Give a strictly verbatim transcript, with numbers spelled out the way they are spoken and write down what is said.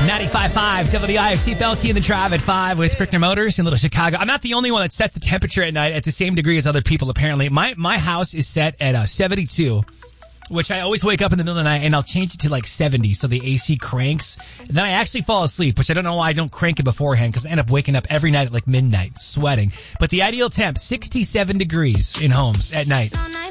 ninety-five point five W I F C, Belkey in the Drive at five with Brickner Motors in Little Chicago. I'm not the only one that sets the temperature at night at the same degree as other people, apparently. My my house is set at uh, seventy-two, which I always wake up in the middle of the night and I'll change it to like seventy so the A C cranks. And then I actually fall asleep, which I don't know why I don't crank it beforehand because I end up waking up every night at like midnight, sweating. But the ideal temp, sixty-seven degrees in homes at night.